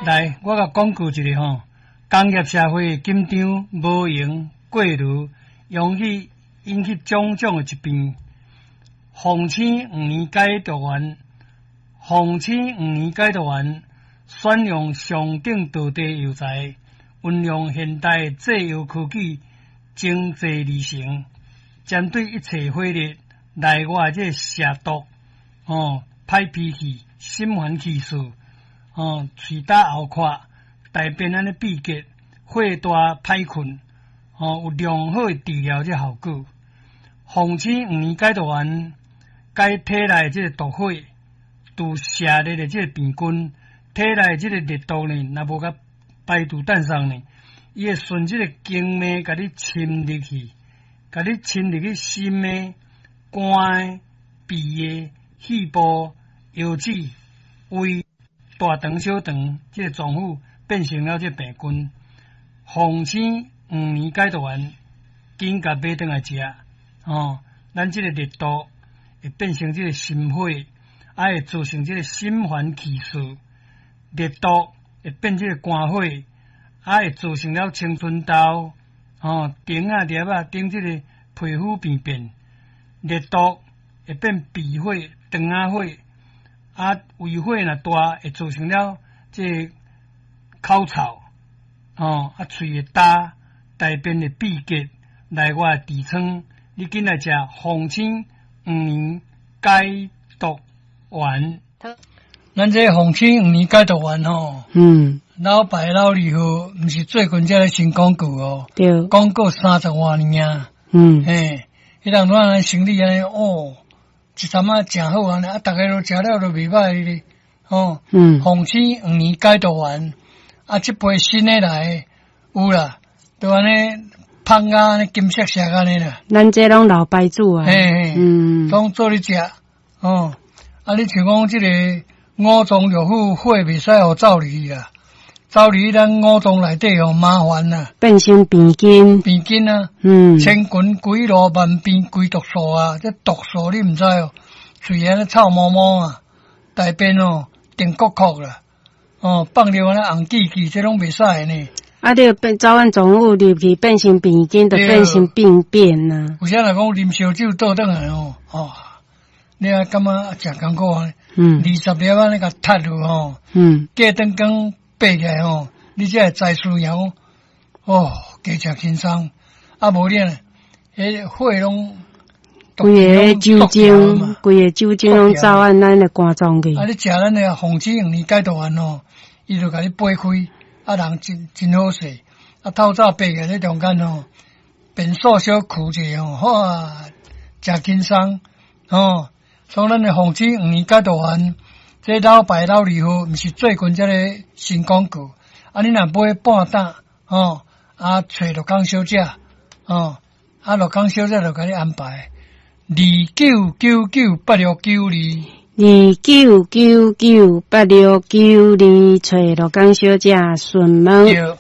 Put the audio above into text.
来，我甲讲句一个吼，工业社会紧张无闲过炉，容易引起种种的疾病。防青5年解毒丸，防青5年解毒丸选用上等道地药材，运用现代制药科技，精制而成，针对一切火热内外这蛇毒、歹脾气、心烦气躁、喙打喉壳、大便安尼闭结、火大歹困，有良好的治疗这效果。防青5年解毒丸解体内这个毒火，除射热的这个病菌，体内这个热毒呢，若无甲排除诞生呢，伊会顺这个经脉甲你侵入去，甲你侵入去心的、肝的、鼻的、肺部、腰子、胃、大肠、小肠，这个脏腑变成了这个病菌。防青5年解毒丸，紧甲买转来食，咱这个热毒会变成这个心火，会造成这个心烦气躁，热毒会变这个肝火，会造成了青春痘、顶啊、裂啊、顶这个皮肤病变，热毒会变鼻火、肠啊火，胃火若大，会造成了这个口臭，喙会焦，大便会闭结，内外痔疮。你紧来食防青5年解毒丸。咱这防青5年解毒丸老白老二号，毋是最近才来新广告哦，对，广告30多年啊。迄人咱生理安尼一阵仔诚好安尼，逐个都食了都袂歹咧。防青5年解毒丸，这杯新的来有啦，都安尼。芳啊，安尼金色色安尼啦。 咱这拢老牌子啊。 拢做咧食。你像讲这个五脏六腑火袂使互走入去啦，走入去咱五脏内底麻烦啦。 变成病菌。 病菌啊。千群几路万变几毒素啊，这毒素你毋知哦，嘴安尼臭毛毛啊，大便定壳壳啦。放了安尼红记记，这拢袂使呢。 你变早晚中午入去变成病菌，就变成病变啦。 有啥人讲啉烧酒倒转来你啊感觉诚艰苦啊？20粒安尼甲踢落过顿工爬起来你才会知输赢加诚轻松。无咧，迄火拢规个酒精拢走按咱的肝脏去。 你食咱的防青5年解毒丸伊就甲你掰开。人真好势，透早爬起来中间便所小哭者哇，诚轻松所以咱的防青5年解毒丸，这老白老二号，毋是最近才咧新广告。你若买半担找罗岗小姐罗岗小姐就甲你安排29998692。 29998692，找罗岗小姐询问。